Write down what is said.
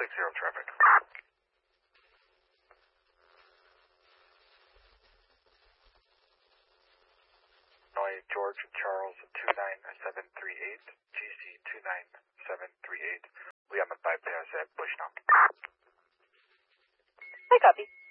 traffic. Illinois George Charles 29738, GC 29738. We have a bypass at Bushnell. I copy.